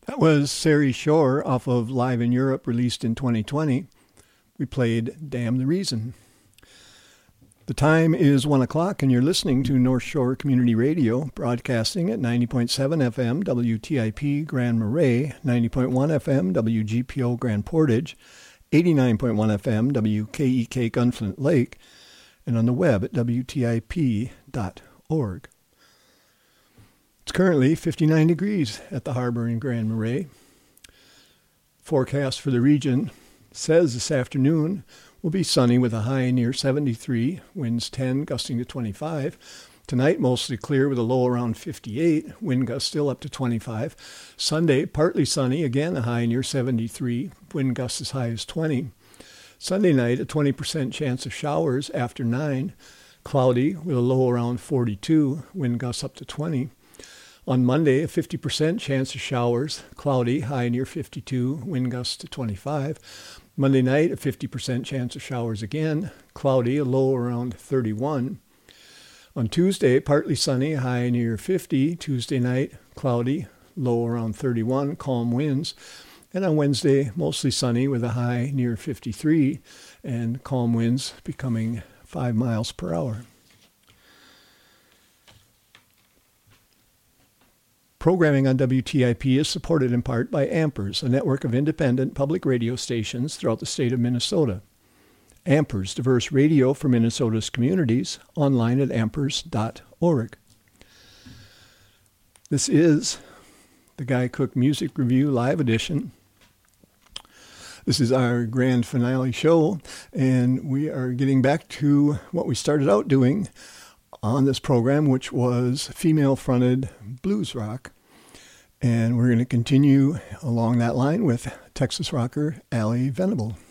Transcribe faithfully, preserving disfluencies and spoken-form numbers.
That was Sari Shore off of Live in Europe, released in twenty twenty. We played Damn the Reason. The time is one o'clock, and you're listening to North Shore Community Radio, broadcasting at ninety point seven F M W T I P Grand Marais, ninety point one F M W G P O Grand Portage, eighty-nine point one F M W K E K Gunflint Lake, and on the web at W T I P dot org. It's currently fifty-nine degrees at the harbor in Grand Marais. Forecast for the region says this afternoon will be sunny with a high near seventy-three, winds ten, gusting to twenty-five. Tonight, mostly clear with a low around fifty-eight, wind gusts still up to twenty-five. Sunday, partly sunny, again a high near seventy-three, wind gusts as high as twenty. Sunday night, a twenty percent chance of showers after nine, cloudy with a low around forty-two, wind gusts up to twenty. On Monday, a fifty percent chance of showers, cloudy, high near fifty-two, wind gusts to twenty-five. Monday night, a fifty percent chance of showers again, cloudy, a low around thirty-one. On Tuesday, partly sunny, high near fifty. Tuesday night, cloudy, low around thirty-one, calm winds. And on Wednesday, mostly sunny with a high near fifty-three and calm winds becoming five miles per hour. Programming on W T I P is supported in part by Ampers, a network of independent public radio stations throughout the state of Minnesota. Ampers, diverse radio for Minnesota's communities, online at ampers dot org. This is the Guy Cook Music Review Live Edition. This is our grand finale show, and we are getting back to what we started out doing on this program, which was female-fronted blues rock. And we're going to continue along that line with Texas rocker Allie Venable.